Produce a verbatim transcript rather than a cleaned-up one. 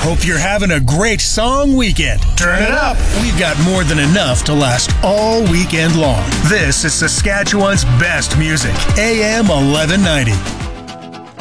Hope you're having a great song weekend. Turn it up. We've got more than enough to last all weekend long. This is Saskatchewan's best music. A M eleven ninety.